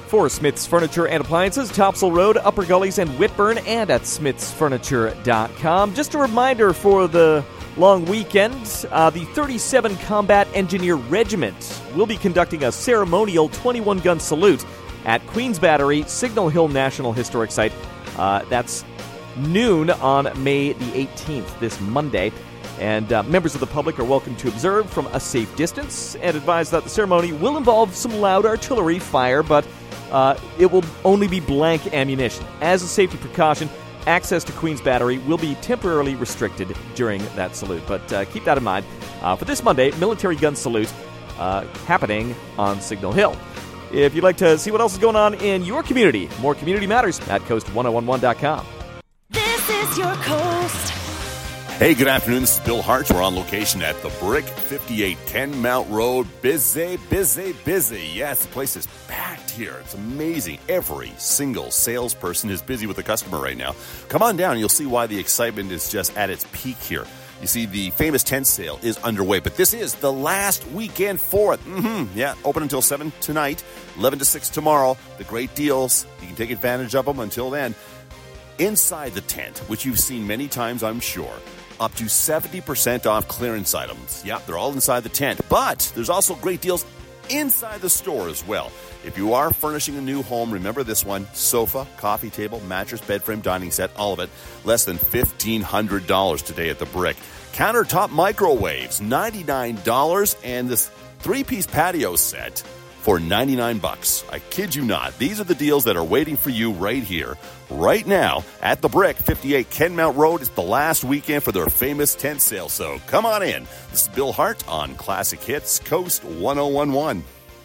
For Smith's Furniture and Appliances, Topsail Road, Upper Gullies, and Whitburn, and at smithsfurniture.com. Just a reminder for the long weekend, the 37 Combat Engineer Regiment will be conducting a ceremonial 21-gun salute at Queens Battery, Signal Hill National Historic Site. That's noon on May the 18th, this Monday. And members of the public are welcome to observe from a safe distance, and advise that the ceremony will involve some loud artillery fire, but it will only be blank ammunition. As a safety precaution, access to Queens Battery will be temporarily restricted during that salute. But keep that in mind. For this Monday, military gun salute happening on Signal Hill. If you'd like to see what else is going on in your community, more Community Matters at coast1011.com. This is your Coast. Hey, good afternoon. This is Bill Hart. We're on location at the Brick, 5810 Mount Road. Busy, busy, busy. Yes, the place is packed here. It's amazing. Every single salesperson is busy with the customer right now. Come on down. You'll see why the excitement is just at its peak here. You see, the famous tent sale is underway, but this is the last weekend for it. Yeah, open until 7 tonight, 11 to 6 tomorrow. The great deals. You can take advantage of them until then. Inside the tent, which you've seen many times, I'm sure, up to 70% off clearance items. Yep, they're all inside the tent. But there's also great deals inside the store as well. If you are furnishing a new home, remember this one. Sofa, coffee table, mattress, bed frame, dining set, all of it. Less than $1,500 today at the Brick. Countertop microwaves, $99. And this 3-piece patio set for $99. I kid you not. These are the deals that are waiting for you right here, right now, at the Brick, 58 Kenmount Road. It's the last weekend for their famous tent sale, so come on in. This is Bill Hart on Classic Hits, Coast 1011.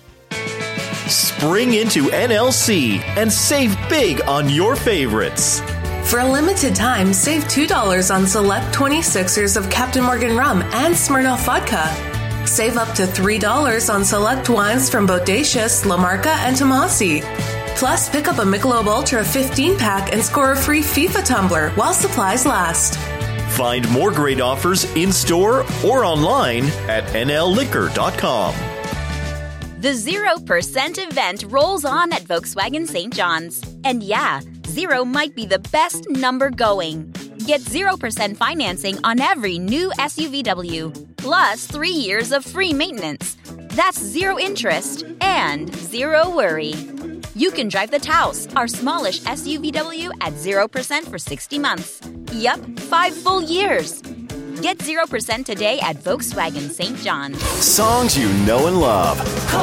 Spring into NLC and save big on your favorites. For a limited time, save $2 on select 26ers of Captain Morgan Rum and Smirnoff Vodka. Save up to $3 on select wines from Bodacious, La Marca, and Tomasi. Plus, pick up a Michelob Ultra 15-pack and score a free FIFA tumbler while supplies last. Find more great offers in-store or online at nlliquor.com. The 0% event rolls on at Volkswagen St. John's. And yeah, 0 might be the best number going. Get 0% financing on every new SUVW, plus 3 years of free maintenance. That's 0 interest and 0 worry. You can drive the Taos, our smallish SUVW, at 0% for 60 months. Yup, 5 full years. Get 0% today at Volkswagen St. John's. Songs you know and love.